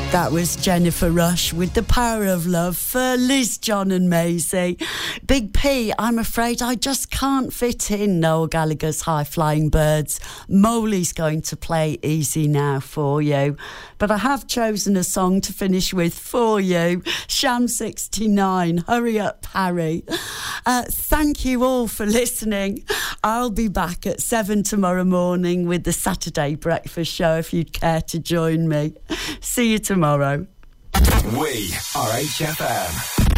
That was Jennifer Rush with The Power of Love for Liz, John and Maisie. Big P, I'm afraid I just can't fit in Noel Gallagher's High Flying Birds. Molly's going to play Easy Now for you. But I have chosen a song to finish with for you. Sham 69, Hurry Up Harry. Thank you all for listening. I'll be back at 7 tomorrow morning with the Saturday Breakfast Show if you'd care to join me. See you tomorrow. We are HFM.